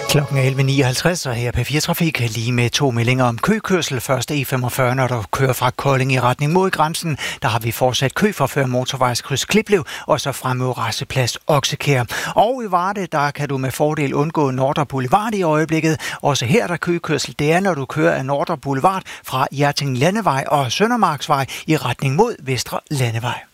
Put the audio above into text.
Klokken 11.59, og her på P4 Trafik lige med 2 meldinger om køkørsel. Først E45, når du kører fra Kolding i retning mod grænsen. Der har vi fortsat kø for før motorvejskryds Kliplev, og så frem mod Rasteplads Oksekær. Og i Varde, der kan du med fordel undgå Nordre Boulevard i øjeblikket. Også her er der køkørsel. Det er, når du kører af Nordre Boulevard fra Hjerting Landevej og Søndermarksvej i retning mod Vestre Landevej.